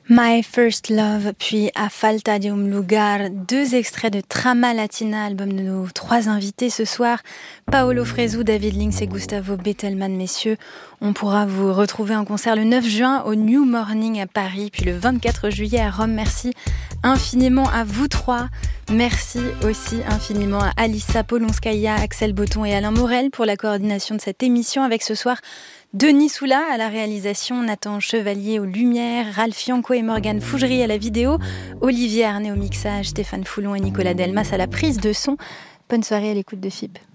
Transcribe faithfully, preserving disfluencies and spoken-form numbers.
My First Love, puis A Falta de un Lugar, deux extraits de Trama Latina, album de nos trois invités ce soir, Paolo Fresu, David Links et Gustavo Bettelmann, messieurs. On pourra vous retrouver en concert le neuf juin au New Morning à Paris, puis le vingt-quatre juillet à Rome. Merci infiniment à vous trois. Merci aussi infiniment à Alissa Polonskaya, Axel Botton et Alain Morel pour la coordination de cette émission, avec ce soir Denis Soula à la réalisation, Nathan Chevalier aux lumières, Ralph Yanko et Morgane Fougerie à la vidéo, Olivier Arnay au mixage, Stéphane Foulon et Nicolas Delmas à la prise de son. Bonne soirée à l'écoute de F I B.